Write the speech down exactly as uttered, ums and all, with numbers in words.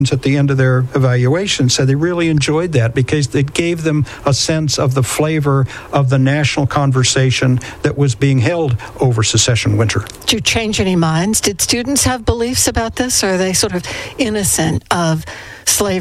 at the end of their evaluation said they really enjoyed that because it gave them a sense of the flavor of the national conversation that was being held over secession winter. Did you change any minds? Did students have beliefs about this, or are they sort of innocent of slavery?